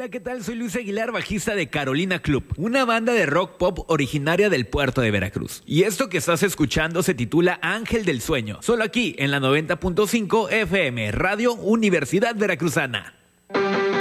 Hola, ¿qué tal? Soy Luis Aguilar, bajista de Carolina Club, una banda de rock pop originaria del puerto de Veracruz. Y esto que estás escuchando se titula Ángel del Sueño, solo aquí en la 90.5 FM, Radio Universidad Veracruzana.